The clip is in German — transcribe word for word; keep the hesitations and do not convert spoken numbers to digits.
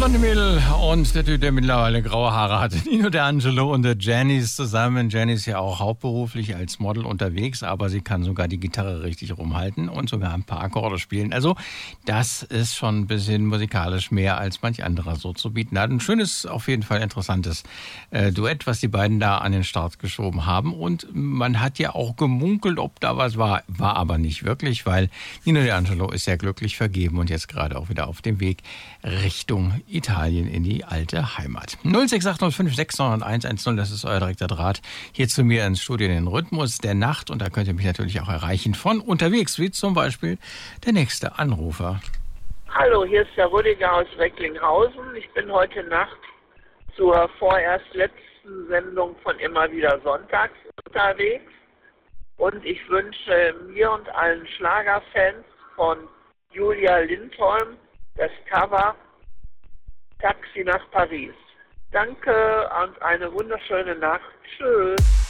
blonde Mädel und der Typ, der mittlerweile graue Haare hat. Nino D'Angelo und der Janice zusammen. Janice ist ja auch hauptberuflich als Model unterwegs, aber sie kann sogar die Gitarre richtig rumhalten und sogar ein paar Akkorde spielen. Also das ist schon ein bisschen musikalisch mehr als manch anderer so zu bieten hat. Ein schönes, auf jeden Fall interessantes äh, Duett, was die beiden da an den Start geschoben haben. Und man hat ja auch gemunkelt, ob da was war. War aber nicht wirklich, weil Nino D'Angelo ist ja glücklich vergeben und jetzt gerade auch wieder auf dem Weg Richtung Italien in die alte Heimat. null sechs acht null fünf sechs neun eins eins null, das ist euer direkter Draht hier zu mir ins Studio in den Rhythmus der Nacht. Und da könnt ihr mich natürlich auch erreichen von unterwegs, wie zum Beispiel der nächste Anrufer. Hallo, hier ist der Rüdiger aus Recklinghausen. Ich bin heute Nacht zur vorerst letzten Sendung von Immer wieder Sonntags unterwegs. Und ich wünsche mir und allen Schlagerfans von Julia Lindholm das Cover Taxi nach Paris. Danke und eine wunderschöne Nacht. Tschüss.